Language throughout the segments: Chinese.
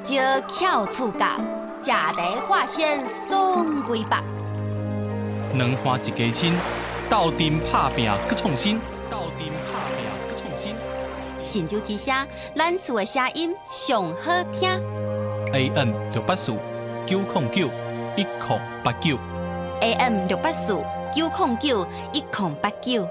招巧触角，食茶发现爽规白。 两花一家亲，斗阵拍拼搁创新， 神州之声，咱厝的声音上好听。 AM 684-909-1089 AM 684-909-1089。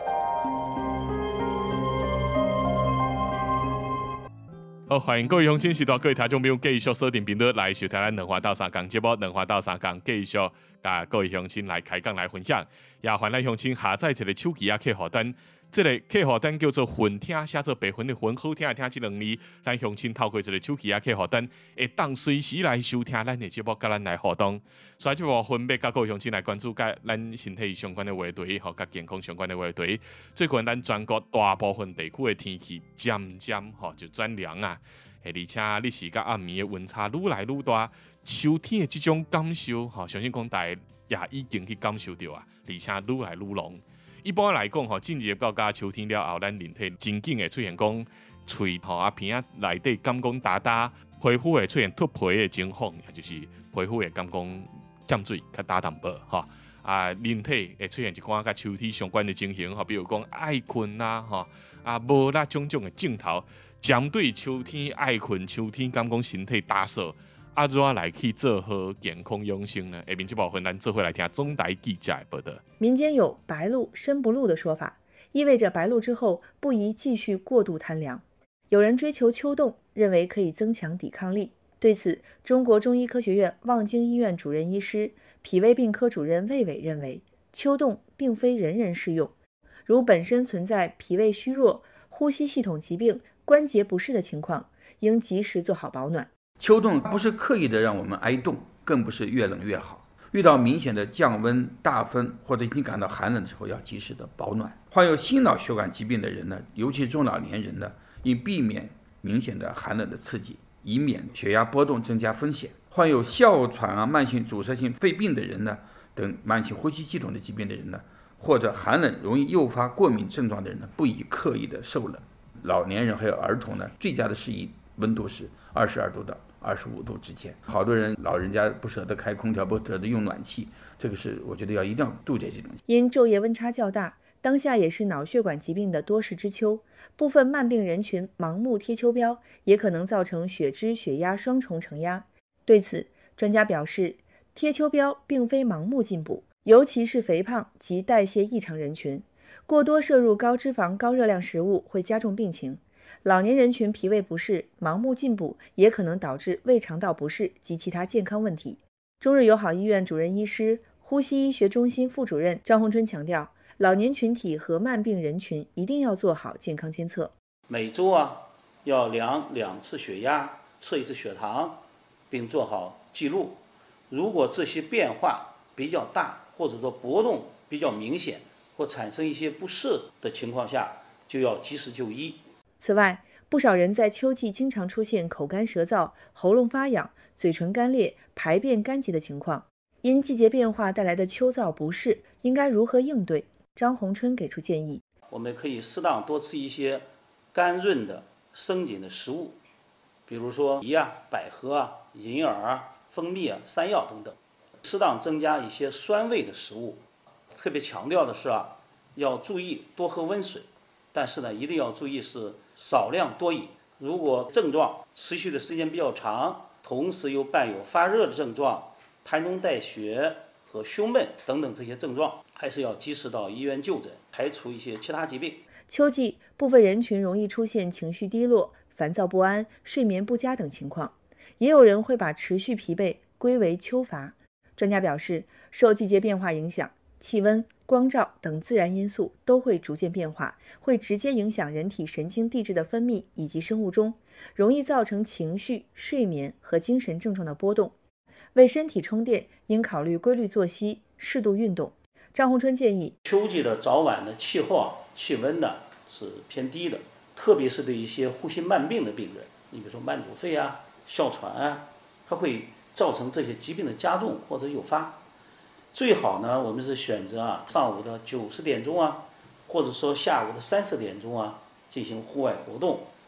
好，欢迎各位乡亲、时代各位听众朋友继续锁定频道来收听咱两花斗三共节目。两花斗三共继续甲各位乡亲来开讲来分享，也欢迎乡亲下载一个手机客户端。这个客户端叫做混听，写做白混的混，好听的听这两字。咱乡亲透过这个手机客户端，会当随时来收听咱的节目，甲咱来互动。所以这部分别甲各位乡亲来关注甲咱身体相关的话题，和甲健康相关的话题。最近咱全国大部分地区的天气渐渐就转凉啊，而且日时甲暗暝的温差愈来愈大，秋天的这种感受，相信讲大家也已经去感受到啊，而且愈来愈浓。一般来讲，进入到秋天了后，咱人体真紧会出现讲喙鼻仔内底感觉焦焦，皮肤会出现脱皮的情况，也就是皮肤会感觉减水较焦淡薄人体会出现一寡甲秋天相关的情形，比如讲爱困啦无啦种种的症头，针对秋天爱困、秋天感觉身体打扫。如何来去做好健康养生呢？下面这部分咱做回来听总台记者的报道。 民间有“白露身不露”的说法，意味着白露之后不宜继续过度贪凉。有人追求秋冻，认为可以增强抵抗力。对此，中国中医科学院望京医院主任医师、脾胃病科主任魏伟认为，秋冻并非人人适用，如本身存在脾胃虚弱、呼吸系统疾病、关节不适的情况，应及时做好保暖。 秋冻不是刻意的让我们挨冻，更不是越冷越好。遇到明显的降温、大风或者已经感到寒冷的时候，要及时的保暖。患有心脑血管疾病的人呢，尤其中老年人呢，应避免明显的寒冷的刺激，以免血压波动增加风险。患有哮喘慢性阻塞性肺病的人呢，等慢性呼吸系统的疾病的人呢，或者寒冷容易诱发过敏症状的人呢，不宜刻意的受冷。老年人还有儿童呢，最佳的适宜温度是22度到25度之间。好多人老人家不舍得开空调，不舍得用暖气，这个是我觉得一定要杜绝这种。 因昼夜温差较大，当下也是脑血管疾病的多事之秋，部分慢病人群盲目贴秋膘，也可能造成血脂、血压双重承压。对此，专家表示，贴秋膘并非盲目进补，尤其是肥胖及代谢异常人群，过多摄入高脂肪、高热量食物会加重病情。老年人群脾胃不适，盲目进补也可能导致胃肠道不适及其他健康问题。中日友好医院主任医师、呼吸医学中心副主任张洪春强调，老年群体和慢病人群一定要做好健康监测。 每周要量2次血压，测1次血糖，并做好记录。如果这些变化比较大，或者说波动比较明显，或产生一些不适的情况下，就要及时就医。 此外，不少人在秋季经常出现口干舌燥、喉咙发痒、嘴唇干裂、排便干结的情况。因季节变化带来的秋燥不适，应该如何应对？张洪春给出建议： 我们可以适当多吃一些甘润的生津的食物，比如说梨百合银耳蜂蜜山药等等。适当增加一些酸味的食物。特别强调的是要注意多喝温水，但是呢，一定要注意是少量多饮。如果症状持续的时间比较长，同时又伴有发热的症状、痰中带血和胸闷等等这些症状，还是要及时到医院就诊，排除一些其他疾病。 秋季部分人群容易出现情绪低落、烦躁不安、睡眠不佳等情况，也有人会把持续疲惫归为秋乏。专家表示，受季节变化影响，气温、光照等自然因素都会逐渐变化，会直接影响人体神经递质的分泌以及生物钟，容易造成情绪、睡眠和精神症状的波动。为身体充电，应考虑规律作息、适度运动。张洪春建议， 秋季的早晚的气候气温呢是偏低的，特别是对一些呼吸慢病的病人，你比如说慢阻肺哮喘它会造成这些疾病的加重或者诱发。最好呢，我们是选择上午的90点钟或者说下午的30点钟进行户外活动，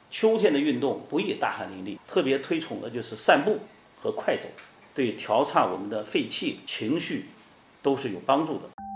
秋天的运动不宜大汗淋漓，特别推崇的就是散步和快走，对调畅我们的肺气、情绪都是有帮助的。